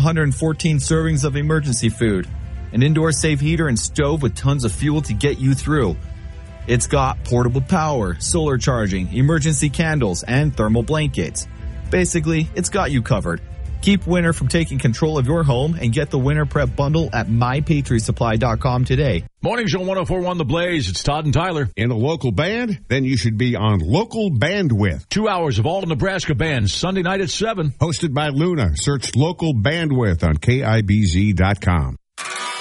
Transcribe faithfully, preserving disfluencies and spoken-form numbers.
hundred fourteen servings of emergency food, an indoor safe heater and stove with tons of fuel to get you through. It's got portable power, solar charging, emergency candles, and thermal blankets. Basically, it's got you covered. Keep winter from taking control of your home and get the Winter Prep Bundle at my patriot supply dot com today. Mornings on one oh four point one The Blaze. It's Todd and Tyler. In a local band? Then you should be on Local Bandwidth. Two hours of all Nebraska bands, Sunday night at seven. Hosted by Luna. Search Local Bandwidth on K I B Z dot com.